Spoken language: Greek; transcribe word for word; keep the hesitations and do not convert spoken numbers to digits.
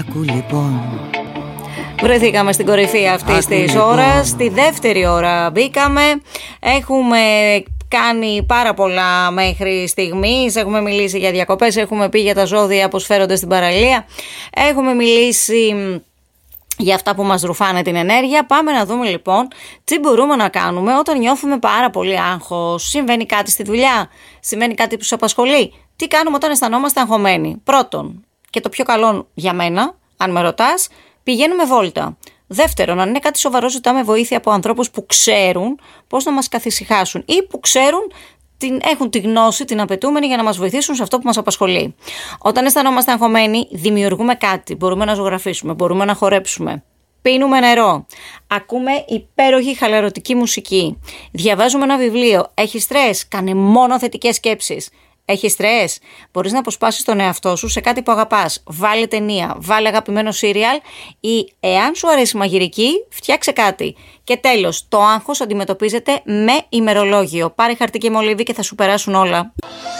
Ακού λοιπόν. Βρεθήκαμε στην κορυφή αυτής της λοιπόν. ώρας. Στη δεύτερη ώρα μπήκαμε. Έχουμε κάνει πάρα πολλά μέχρι στιγμής. Έχουμε μιλήσει για διακοπές, έχουμε πει για τα ζώδια που σφέρονται στην παραλία. Έχουμε μιλήσει για αυτά που μας ρουφάνε την ενέργεια. Πάμε να δούμε λοιπόν τι μπορούμε να κάνουμε όταν νιώθουμε πάρα πολύ άγχος. Συμβαίνει κάτι στη δουλειά, συμβαίνει κάτι που σας απασχολεί. Τι κάνουμε όταν αισθανόμαστε αγχωμένοι? Πρώτον, και το πιο καλό για μένα, αν με ρωτάς, πηγαίνουμε βόλτα. Δεύτερον, αν είναι κάτι σοβαρό, ζητάμε βοήθεια από ανθρώπους που ξέρουν πώς να μας καθησυχάσουν ή που ξέρουν, την, έχουν τη γνώση, την απαιτούμενη για να μας βοηθήσουν σε αυτό που μας απασχολεί. Όταν αισθανόμαστε αγχωμένοι, δημιουργούμε κάτι. Μπορούμε να ζωγραφίσουμε, μπορούμε να χορέψουμε. Πίνουμε νερό. Ακούμε υπέροχη χαλαρωτική μουσική. Διαβάζουμε ένα βιβλίο. Έχει στρες? Κάνε μόνο θετικές σκέψεις. Έχει στρες? Μπορείς να αποσπάσεις τον εαυτό σου σε κάτι που αγαπάς. Βάλε ταινία, βάλε αγαπημένο σύριαλ ή εάν σου αρέσει μαγειρική, φτιάξε κάτι. Και τέλος, το άγχος αντιμετωπίζεται με ημερολόγιο. Πάρε χαρτί και μολύβι και θα σου περάσουν όλα.